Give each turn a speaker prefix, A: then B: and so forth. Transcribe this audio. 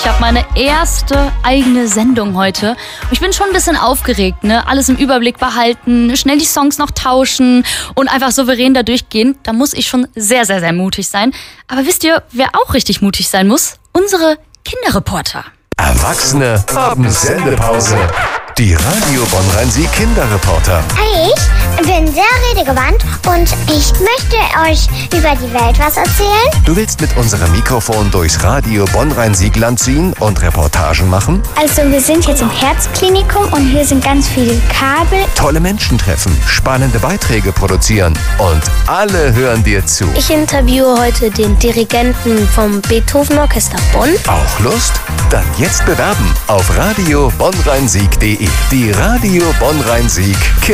A: Ich habe meine erste eigene Sendung heute. Ich bin schon ein bisschen aufgeregt, ne? Alles im Überblick behalten, schnell die Songs noch tauschen und einfach souverän da durchgehen. Da muss ich schon sehr, sehr, sehr mutig sein. Aber wisst ihr, wer auch richtig mutig sein muss? Unsere Kinderreporter.
B: Erwachsene haben Sendepause. Die Radio Bonn-Rhein-Sieg Kinderreporter.
C: Hi, ich bin sehr redegewandt und ich möchte euch über die Welt was erzählen.
B: Du willst mit unserem Mikrofon durchs Radio Bonn-Rhein-Sieg-Land ziehen und Reportagen machen?
C: Also wir sind jetzt im Herzklinikum und hier sind ganz viele Kabel.
B: Tolle Menschen treffen, spannende Beiträge produzieren und alle hören dir zu.
D: Ich interviewe heute den Dirigenten vom Beethoven Orchester Bonn.
B: Auch Lust? Dann jetzt bewerben auf radiobonnrheinsieg.de. Die Radio Bonn-Rhein-Sieg